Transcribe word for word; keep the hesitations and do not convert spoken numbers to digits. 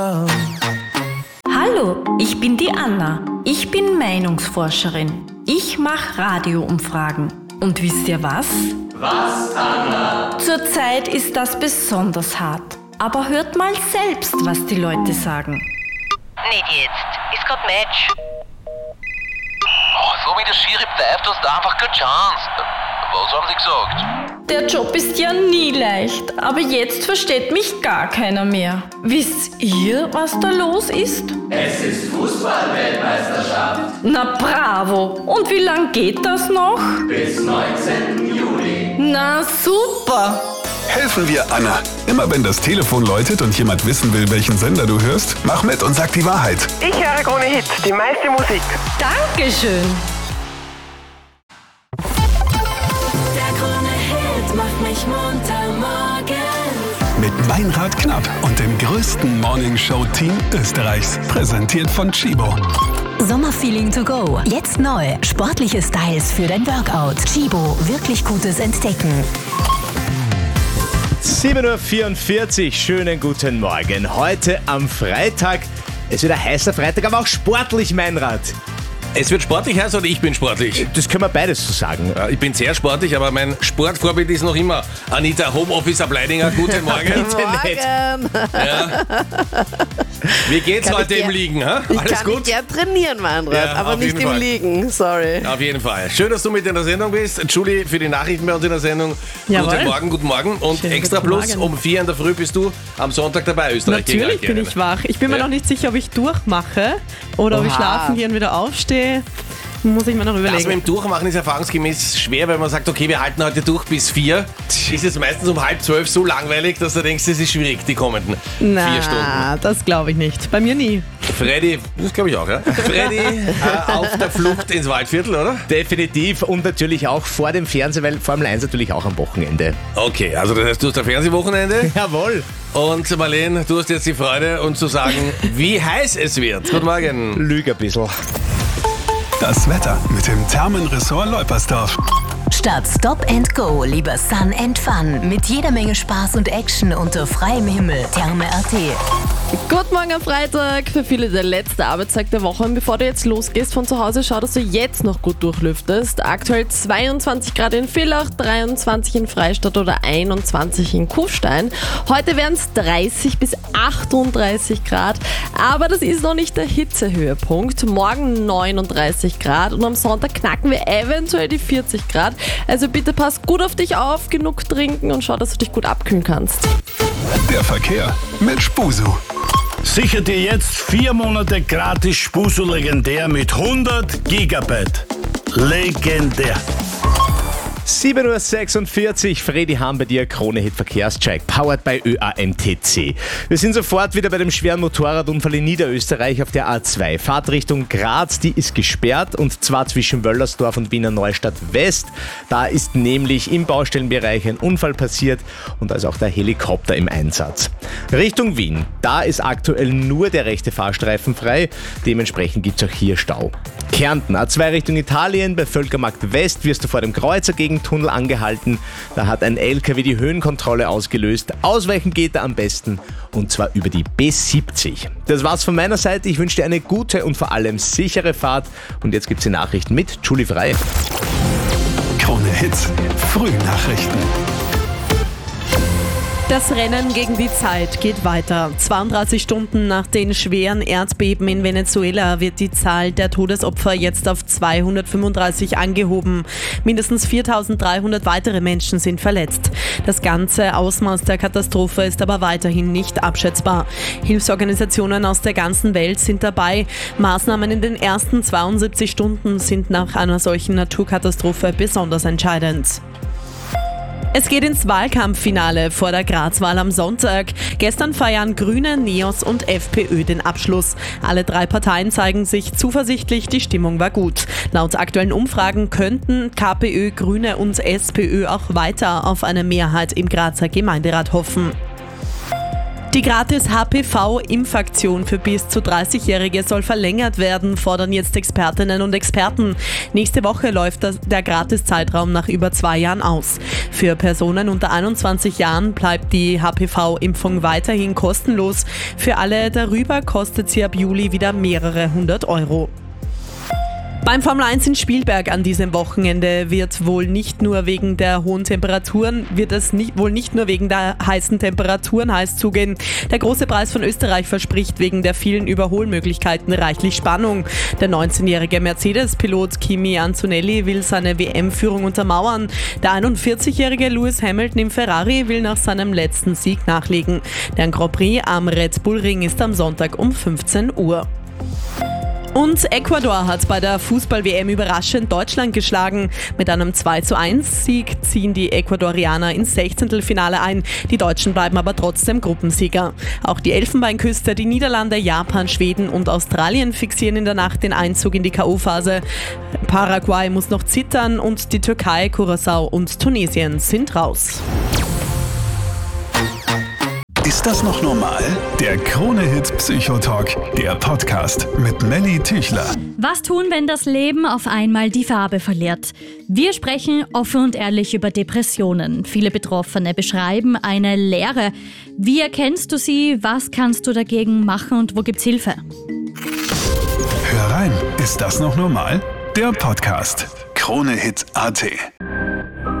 Hallo, ich bin die Anna. Ich bin Meinungsforscherin. Ich mache Radioumfragen. Und wisst ihr was? Was, Anna? Zurzeit ist das besonders hart. Aber hört mal selbst, was die Leute sagen. Nicht jetzt. Ist grad Match. Oh, so wie der Schiri pfeift, hast du einfach keine Chance. Was haben sie gesagt? Der Job ist ja nie leicht, aber jetzt versteht mich gar keiner mehr. Wisst ihr, was da los ist? Es ist Fußball-Weltmeisterschaft. Na bravo! Und wie lang geht das noch? Bis neunzehnten Juli. Na super! Helfen wir Anna. Immer wenn das Telefon läutet und jemand wissen will, welchen Sender du hörst, mach mit und sag die Wahrheit. Ich höre Krone Hit, die meiste Musik. Dankeschön! Der Krone Hit macht mich munter morgen. Mit Meinrad Knapp und dem größten Morningshow-Team Österreichs. Präsentiert von Chibo. Sommerfeeling to go. Jetzt neu. Sportliche Styles für dein Workout. Chibo. Wirklich gutes Entdecken. sieben Uhr vierundvierzig, schönen guten Morgen. Heute am Freitag. Es wird ein heißer Freitag, aber auch sportlich, Meinrad. Es wird sportlich heiß oder ich bin sportlich? Das können wir beides so sagen. Ich bin sehr sportlich, aber mein Sportvorbild ist noch immer Anita Homeoffice Ableidinger. Guten Morgen. Morgen. Ja. Wie geht's Kann heute ich im gern- Liegen? Ha? Ich Alles kann gut? mich gern trainieren, Meinrad, Ja, aber auf nicht jeden im Fall. Liegen, sorry. Auf jeden Fall. Schön, dass du mit in der Sendung bist. Julie für die Nachrichten bei uns in der Sendung. Jawohl. Guten Morgen, guten Morgen. Und Schönen extra guten plus, Morgen. um vier in der Früh bist du am Sonntag dabei, Österreich gegen Natürlich bin Algerien. ich wach. Ich bin mir Ja. noch nicht sicher, ob ich durchmache oder ob ich Oha. schlafen gehe und wieder aufstehe. Muss ich mir noch Das mit überlegen. dem Durchmachen ist erfahrungsgemäß schwer, weil man sagt, okay, wir halten heute durch bis vier. Ist es meistens um halb zwölf so langweilig, dass du denkst, es ist schwierig, die kommenden vier Stunden. Na, das glaube ich nicht. Bei mir nie. Freddy, das glaube ich auch, ja? Freddy äh, auf der Flucht ins Waldviertel, oder? Definitiv und natürlich auch vor dem Fernseher, weil Formel eins natürlich auch am Wochenende. Okay, also das heißt, du hast ein Fernsehwochenende Jawohl. und Marlene, du hast jetzt die Freude, uns zu sagen, wie heiß es wird. Guten Morgen. Lüge ein bisschen. Das Wetter mit dem Thermenressort Leupersdorf. Statt Stop and Go lieber Sun and Fun. Mit jeder Menge Spaß und Action unter freiem Himmel. Therme Punkt at. Guten Morgen am Freitag, für viele der letzte Arbeitstag der Woche. Und bevor du jetzt losgehst von zu Hause, schau, dass du jetzt noch gut durchlüftest. Aktuell zweiundzwanzig Grad in Villach, dreiundzwanzig in Freistadt oder einundzwanzig in Kufstein. Heute werden es dreißig bis achtunddreißig Grad, aber das ist noch nicht der Hitzehöhepunkt. Morgen neununddreißig Grad und am Sonntag knacken wir eventuell die vierzig Grad. Also bitte pass gut auf dich auf, genug trinken und schau, dass du dich gut abkühlen kannst. Der Verkehr mit Spusu. Sichert ihr jetzt vier Monate gratis Spusu legendär mit hundert Gigabyte. Legendär. sieben Uhr sechsundvierzig, Freddy Hahn bei dir, Krone Hit Verkehrscheck, powered by Ö A M T C. Wir sind sofort wieder bei dem schweren Motorradunfall in Niederösterreich auf der A zwei. Fahrtrichtung Graz, die ist gesperrt und zwar zwischen Wöllersdorf und Wiener Neustadt West. Da ist nämlich im Baustellenbereich ein Unfall passiert und da ist auch der Helikopter im Einsatz. Richtung Wien, da ist aktuell nur der rechte Fahrstreifen frei, dementsprechend gibt es auch hier Stau. Kärnten, A zwei Richtung Italien, bei Völkermarkt West wirst du vor dem Kreuzer gegen Tunnel angehalten. Da hat ein L K W die Höhenkontrolle ausgelöst. Ausweichen geht er am besten und zwar über die B siebzig. Das war's von meiner Seite. Ich wünsche dir eine gute und vor allem sichere Fahrt. Und jetzt gibt's die Nachrichten mit Julie Frei. Krone Hits, Frühnachrichten. Das Rennen gegen die Zeit geht weiter. zweiunddreißig Stunden nach den schweren Erdbeben in Venezuela wird die Zahl der Todesopfer jetzt auf zweihundertfünfunddreißig angehoben. Mindestens viertausenddreihundert weitere Menschen sind verletzt. Das ganze Ausmaß der Katastrophe ist aber weiterhin nicht abschätzbar. Hilfsorganisationen aus der ganzen Welt sind dabei. Maßnahmen in den ersten zweiundsiebzig Stunden sind nach einer solchen Naturkatastrophe besonders entscheidend. Es geht ins Wahlkampffinale vor der Graz-Wahl am Sonntag. Gestern feiern Grüne, Neos und FPÖ den Abschluss. Alle drei Parteien zeigen sich zuversichtlich, die Stimmung war gut. Laut aktuellen Umfragen könnten KPÖ, Grüne und SPÖ auch weiter auf eine Mehrheit im Grazer Gemeinderat hoffen. Die gratis H P V-Impfaktion für bis zu dreißigjährige soll verlängert werden, fordern jetzt Expertinnen und Experten. Nächste Woche läuft der Gratiszeitraum nach über zwei Jahren aus. Für Personen unter einundzwanzig Jahren bleibt die H P V-Impfung weiterhin kostenlos. Für alle darüber kostet sie ab Juli wieder mehrere hundert Euro. Beim Formel eins in Spielberg an diesem Wochenende wird wohl nicht nur wegen der hohen Temperaturen, wird es nicht, wohl nicht nur wegen der heißen Temperaturen heiß zugehen. Der große Preis von Österreich verspricht wegen der vielen Überholmöglichkeiten reichlich Spannung. Der neunzehnjährige Mercedes-Pilot Kimi Antonelli will seine W M-Führung untermauern. Der einundvierzigjährige Lewis Hamilton im Ferrari will nach seinem letzten Sieg nachlegen. Der Grand Prix am Red Bull Ring ist am Sonntag um fünfzehn Uhr. Und Ecuador hat bei der Fußball-W M überraschend Deutschland geschlagen. Mit einem zwei zu eins Sieg ziehen die Ecuadorianer ins Sechzehntelfinale ein. Die Deutschen bleiben aber trotzdem Gruppensieger. Auch die Elfenbeinküste, die Niederlande, Japan, Schweden und Australien fixieren in der Nacht den Einzug in die K O-Phase. Paraguay muss noch zittern und die Türkei, Curaçao und Tunesien sind raus. Ist das noch normal? Der Krone-Hit Psychotalk, der Podcast mit Melly Tüchler. Was tun, wenn das Leben auf einmal die Farbe verliert? Wir sprechen offen und ehrlich über Depressionen. Viele Betroffene beschreiben eine Leere. Wie erkennst du sie? Was kannst du dagegen machen und wo gibt's Hilfe? Hör rein, ist das noch normal? Der Podcast Krone-Hit Punkt A T.